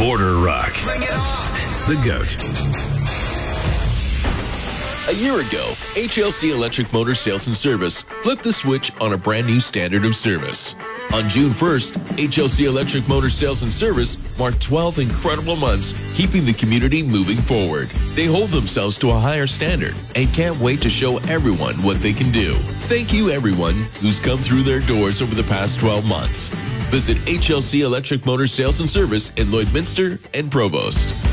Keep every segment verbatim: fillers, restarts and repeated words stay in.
Border Rock. Bring it on. The GOAT. A year ago, H L C Electric Motor Sales and Service flipped the switch on a brand new standard of service. On June first, H L C Electric Motor Sales and Service marked twelve incredible months, keeping the community moving forward. They hold themselves to a higher standard and can't wait to show everyone what they can do. Thank you, everyone who's come through their doors over the past twelve months. Visit H L C Electric Motor Sales and Service in Lloydminster and Provost.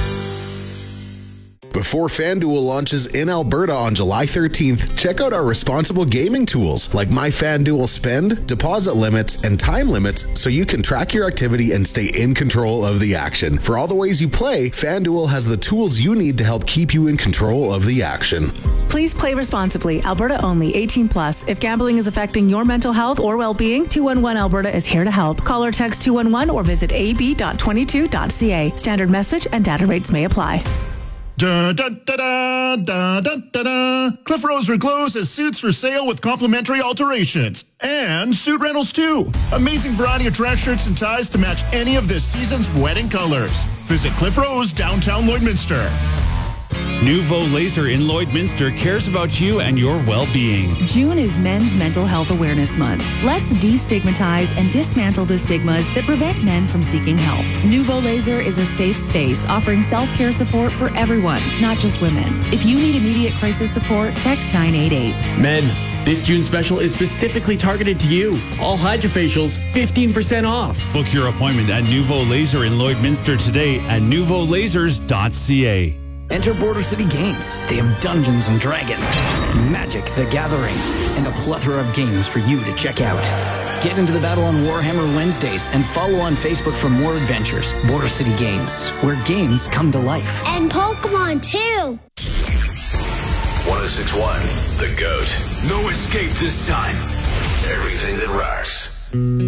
Before FanDuel launches in Alberta on July thirteenth, check out our responsible gaming tools like My FanDuel Spend, deposit limits, and time limits so you can track your activity and stay in control of the action. For all the ways you play, FanDuel has the tools you need to help keep you in control of the action. Please play responsibly. Alberta only. eighteen plus. If gambling is affecting your mental health or well-being, two one one Alberta is here to help. Call or text two one one or visit a b dot twenty-two dot c a. Standard message and data rates may apply. Da, da, da, da, da, da, da, da. Cliff Rose Reclose has suits for sale with complimentary alterations. And suit rentals too. Amazing variety of dress shirts and ties to match any of this season's wedding colors. Visit Cliff Rose, downtown Lloydminster. Nouveau Laser in Lloydminster cares about you and your well-being. June is Men's Mental Health Awareness Month. Let's destigmatize and dismantle the stigmas that prevent men from seeking help. Nouveau Laser is a safe space offering self-care support for everyone, not just women. If you need immediate crisis support, text nine eight eight. Men, this June special is specifically targeted to you. All hydrofacials, fifteen percent off. Book your appointment at Nouveau Laser in Lloydminster today at nouveau lasers dot c a. Enter Border City Games. They have Dungeons and Dragons, Magic the Gathering, and a plethora of games for you to check out. Get into the battle on Warhammer Wednesdays and follow on Facebook for more adventures. Border City Games, where games come to life. And Pokemon, too. one oh six point one, The GOAT. No escape this time. Everything that rocks.